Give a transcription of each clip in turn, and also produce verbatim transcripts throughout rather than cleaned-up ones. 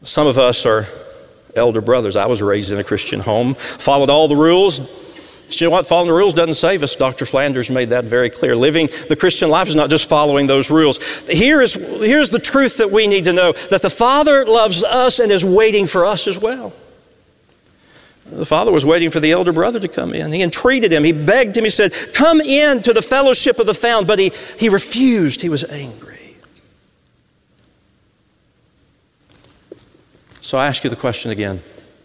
Some of us are elder brothers. I was raised in a Christian home, followed all the rules. You know what? Following the rules doesn't save us. Doctor Flanders made that very clear. Living the Christian life is not just following those rules. Here is, here's the truth that we need to know, that the Father loves us and is waiting for us as well. The Father was waiting for the elder brother to come in. He entreated him. He begged him. He said, come in to the fellowship of the found. But he, he refused. He was angry. So I ask you the question again.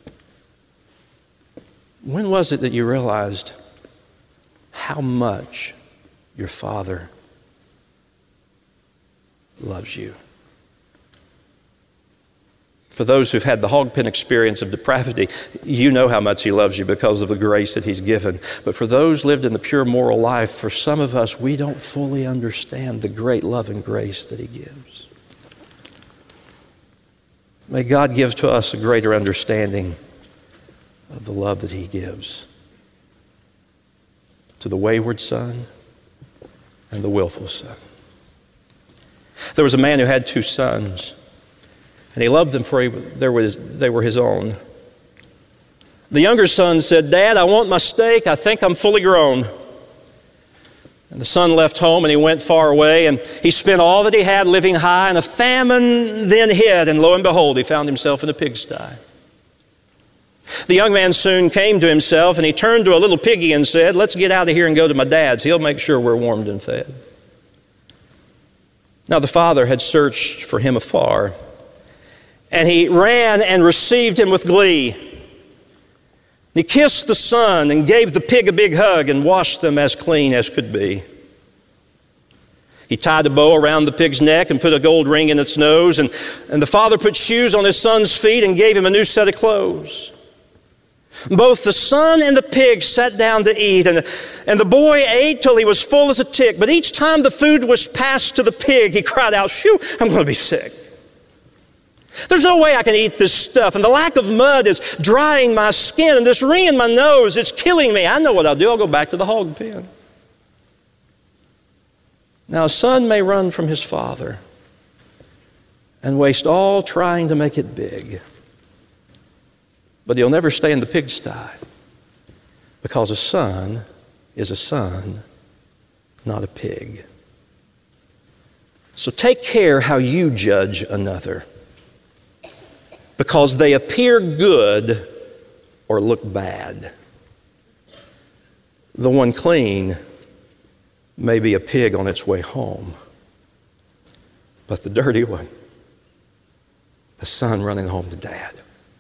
When was it that you realized how much your Father loves you? For those who've had the hog pen experience of depravity, you know how much He loves you because of the grace that He's given. But for those lived in the pure moral life, for some of us, we don't fully understand the great love and grace that He gives. May God give to us a greater understanding of the love that He gives to the wayward son and the willful son. There was a man who had two sons, and he loved them for he, they were his, they were his own. The younger son said, Dad, I want my steak. I think I'm fully grown. And the son left home and he went far away, and he spent all that he had living high, and a famine then hit, and lo and behold, he found himself in a pigsty. The young man soon came to himself, and he turned to a little piggy and said, let's get out of here and go to my dad's. He'll make sure we're warmed and fed. Now the father had searched for him afar, and he ran and received him with glee. He kissed the son and gave the pig a big hug and washed them as clean as could be. He tied a bow around the pig's neck and put a gold ring in its nose, and, and the father put shoes on his son's feet and gave him a new set of clothes. Both the son and the pig sat down to eat, and, and the boy ate till he was full as a tick. But each time the food was passed to the pig, he cried out, shoo, I'm going to be sick. There's no way I can eat this stuff, and the lack of mud is drying my skin, and this ring in my nose, it's killing me. I know what I'll do. I'll go back to the hog pen. Now, a son may run from his father and waste all trying to make it big, but he'll never stay in the pigsty, because a son is a son, not a pig. So take care how you judge another, because they appear good or look bad. The one clean may be a pig on its way home, but the dirty one, the son running home to dad.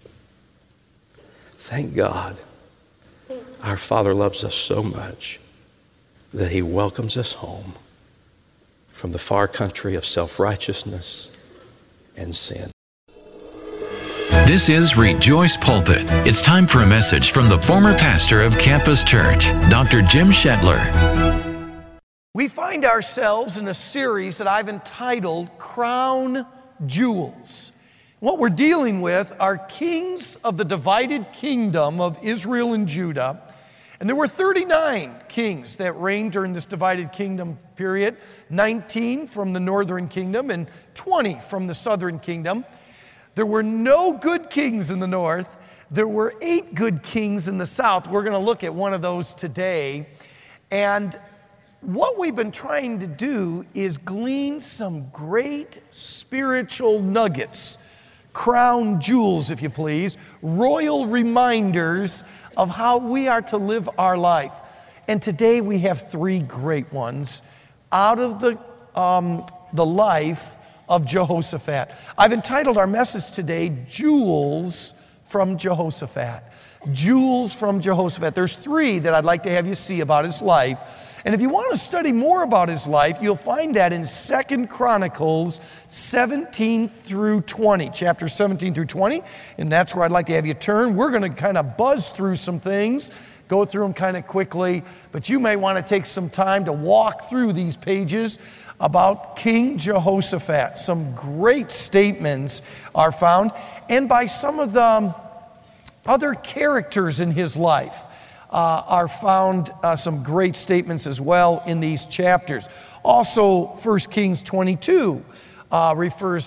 Thank God our Father loves us so much that He welcomes us home from the far country of self-righteousness and sin. This is Rejoice Pulpit. It's time for a message from the former pastor of Campus Church, Doctor Jim Shetler. We find ourselves in a series that I've entitled Crown Jewels. What we're dealing with are kings of the divided kingdom of Israel and Judah. And there were thirty-nine kings that reigned during this divided kingdom period, nineteen from the northern kingdom and twenty from the southern kingdom. There were no good kings in the north. There were eight good kings in the south. We're going to look at one of those today. And what we've been trying to do is glean some great spiritual nuggets, crown jewels, if you please, royal reminders of how we are to live our life. And today we have three great ones out of the, um, the life of Jehoshaphat. I've entitled our message today, Jewels from Jehoshaphat. Jewels from Jehoshaphat. There's three that I'd like to have you see about his life. And if you want to study more about his life, you'll find that in Second Chronicles seventeen through twenty, chapter seventeen through twenty, and that's where I'd like to have you turn. We're going to kind of buzz through some things, go through them kind of quickly, but you may want to take some time to walk through these pages about King Jehoshaphat. Some great statements are found, and by some of the other characters in his life. Uh, are found uh, some great statements as well in these chapters. Also, First Kings twenty-two uh, refers